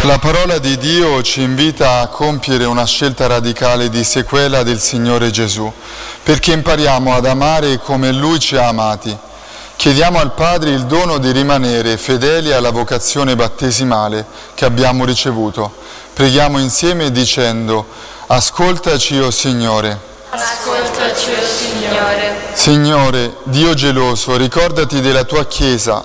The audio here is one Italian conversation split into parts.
La parola di Dio ci invita a compiere una scelta radicale di sequela del Signore Gesù, perché impariamo ad amare come Lui ci ha amati. Chiediamo al Padre il dono di rimanere fedeli alla vocazione battesimale che abbiamo ricevuto. Preghiamo insieme dicendo: ascoltaci, o Signore. Ascoltaci, o Signore. Signore, Dio geloso, ricordati della tua Chiesa,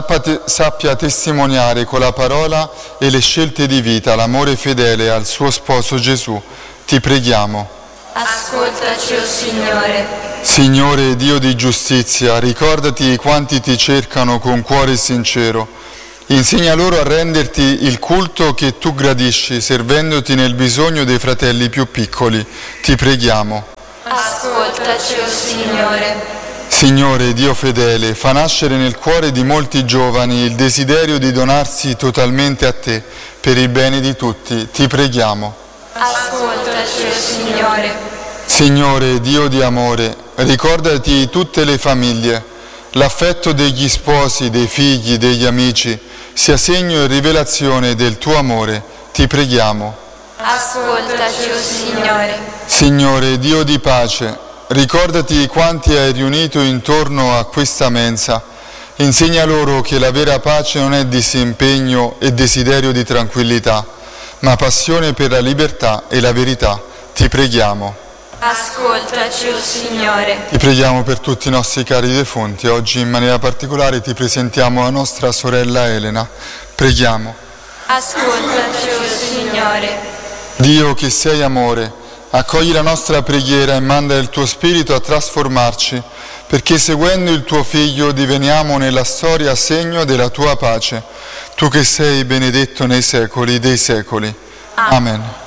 sappia testimoniare con la parola e le scelte di vita l'amore fedele al suo sposo Gesù. Ti preghiamo. Ascoltaci, o Signore. Signore, Dio di giustizia, ricordati di quanti ti cercano con cuore sincero. Insegna loro a renderti il culto che tu gradisci, servendoti nel bisogno dei fratelli più piccoli. Ti preghiamo. Ascoltaci, o Signore. Signore, Dio fedele, fa nascere nel cuore di molti giovani il desiderio di donarsi totalmente a te, per il bene di tutti. Ti preghiamo. Ascoltaci, o Signore. Signore, Dio di amore, ricordati di tutte le famiglie. L'affetto degli sposi, dei figli, degli amici, sia segno e rivelazione del tuo amore. Ti preghiamo. Ascoltaci, o Signore. Signore, Dio di pace, ricordati di quanti hai riunito intorno a questa mensa. Insegna loro che la vera pace non è disimpegno e desiderio di tranquillità, ma passione per la libertà e la verità. Ti preghiamo. Ascoltaci, o Signore. Ti preghiamo per tutti i nostri cari defunti. Oggi in maniera particolare ti presentiamo la nostra sorella Elena. Preghiamo. Ascoltaci, o Signore. Dio che sei amore, accogli la nostra preghiera e manda il tuo Spirito a trasformarci, perché seguendo il tuo Figlio diveniamo nella storia segno della tua pace. Tu che sei benedetto nei secoli dei secoli. Amen.